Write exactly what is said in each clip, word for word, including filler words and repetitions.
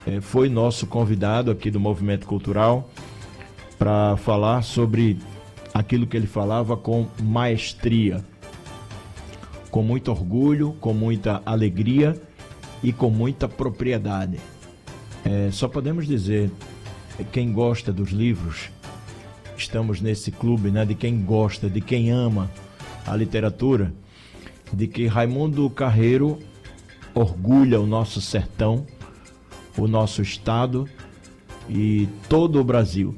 eh, foi nosso convidado aqui do Movimento Cultural para falar sobre aquilo que ele falava com maestria, com muito orgulho, com muita alegria e com muita propriedade. É, só podemos dizer, quem gosta dos livros, estamos nesse clube, né, de quem gosta, de quem ama a literatura, de que Raimundo Carreiro orgulha o nosso sertão, o nosso estado e todo o Brasil.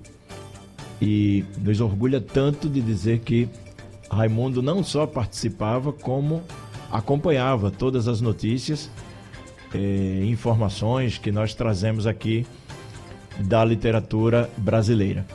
E nos orgulha tanto de dizer que Raimundo não só participava, como acompanhava todas as notícias, eh, informações que nós trazemos aqui da literatura brasileira.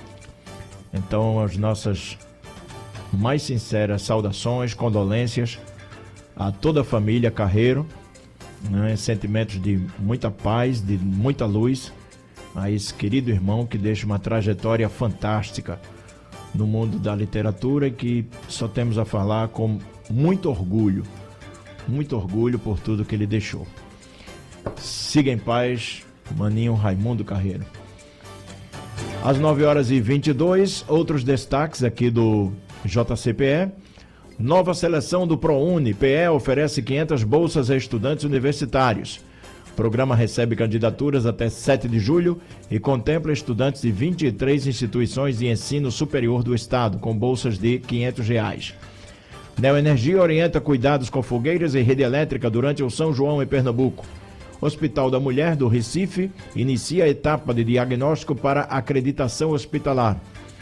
Então, as nossas mais sinceras saudações, condolências a toda a família Carreiro, né, sentimentos de muita paz, de muita luz, a esse querido irmão que deixa uma trajetória fantástica no mundo da literatura e que só temos a falar com muito orgulho, muito orgulho por tudo que ele deixou. Siga em paz, maninho Raimundo Carreiro. Às nove horas e vinte e dois, outros destaques aqui do J C P E. Nova seleção do ProUni. P E oferece quinhentas bolsas a estudantes universitários. O programa recebe candidaturas até sete de julho e contempla estudantes de vinte e três instituições de ensino superior do estado, com bolsas de quinhentos reais. Neoenergia orienta cuidados com fogueiras e rede elétrica durante o São João em Pernambuco. Hospital da Mulher do Recife inicia a etapa de diagnóstico para acreditação hospitalar.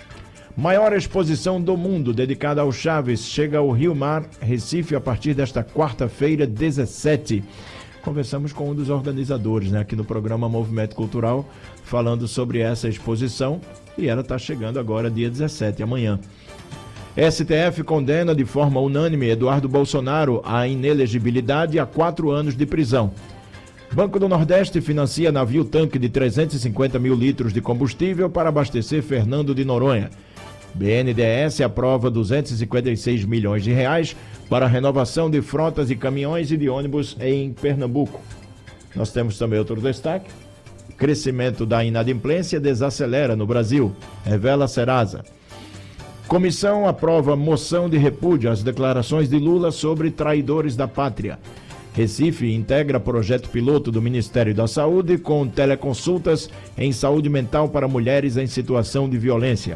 Maior exposição do mundo dedicada ao Chaves chega ao Rio Mar, Recife, a partir desta quarta-feira, dezessete. Conversamos com um dos organizadores, né, aqui no programa Movimento Cultural, falando sobre essa exposição, e ela está chegando agora, dia dezessete, amanhã. S T F condena de forma unânime Eduardo Bolsonaro à inelegibilidade a quatro anos de prisão. Banco do Nordeste financia navio-tanque de trezentos e cinquenta mil litros de combustível para abastecer Fernando de Noronha. B N D E S aprova duzentos e cinquenta e seis milhões de reais para a renovação de frotas de caminhões e de ônibus em Pernambuco. Nós temos também outro destaque. Crescimento da inadimplência desacelera no Brasil, revela a Serasa. Comissão aprova moção de repúdio às declarações de Lula sobre traidores da pátria. Recife integra projeto piloto do Ministério da Saúde com teleconsultas em saúde mental para mulheres em situação de violência.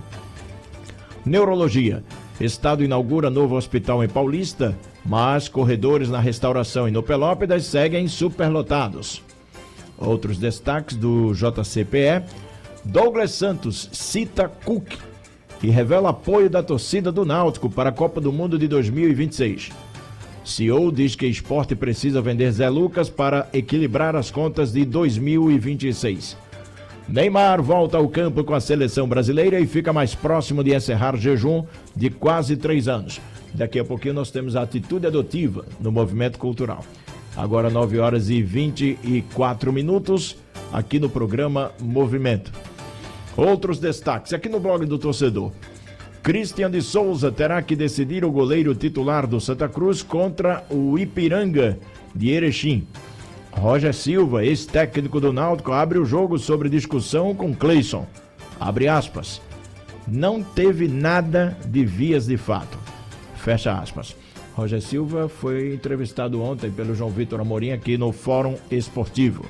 Neurologia. Estado inaugura novo hospital em Paulista, mas corredores na Restauração e no Pelópidas seguem superlotados. Outros destaques do J C P E. Douglas Santos cita Cook e revela apoio da torcida do Náutico para a Copa do Mundo de dois mil e vinte e seis. C E O diz que esporte precisa vender Zé Lucas para equilibrar as contas de dois mil e vinte e seis. Neymar volta ao campo com a seleção brasileira e fica mais próximo de encerrar jejum de quase três anos. Daqui a pouquinho nós temos a atitude adotiva no Movimento Cultural. Agora nove horas e vinte e quatro minutos, aqui no programa Movimento. Outros destaques aqui no blog do torcedor. Christian de Souza terá que decidir o goleiro titular do Santa Cruz contra o Ipiranga de Erechim. Roger Silva, ex-técnico do Náutico, abre o jogo sobre discussão com Cleison. Abre aspas. Não teve nada de vias de fato. Fecha aspas. Roger Silva foi entrevistado ontem pelo João Vitor Amorim aqui no Fórum Esportivo.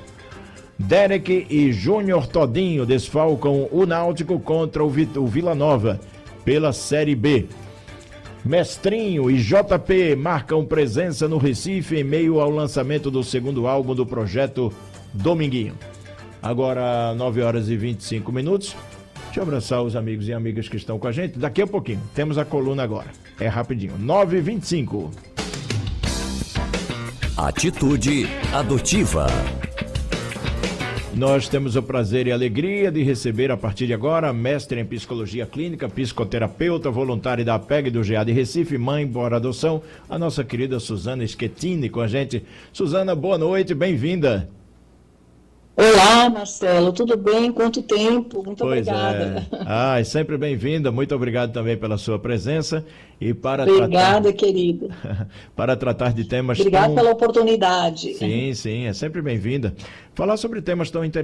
Derek e Júnior Todinho desfalcam o Náutico contra o, Vit- o Vila Nova pela Série B. Mestrinho e J P marcam presença no Recife em meio ao lançamento do segundo álbum do projeto Dominguinho. Agora, nove horas e vinte e cinco minutos. Deixa eu abraçar os amigos e amigas que estão com a gente. Daqui a pouquinho, temos a coluna agora. É rapidinho. nove e vinte e cinco. Atitude adotiva. Nós temos o prazer e a alegria de receber a partir de agora mestre em psicologia clínica, psicoterapeuta, voluntária da A P E G do G A de Recife, mãe por adoção, a nossa querida Suzana Schettini com a gente. Suzana, boa noite, bem-vinda. Olá, Marcelo, tudo bem? Quanto tempo? Muito pois obrigada. É. Ah, sempre bem-vinda, muito obrigado também pela sua presença. E para Obrigada, tratar... querida. para tratar de temas Obrigada tão... pela oportunidade. Sim, sim, é sempre bem-vinda. Falar sobre temas tão interessantes.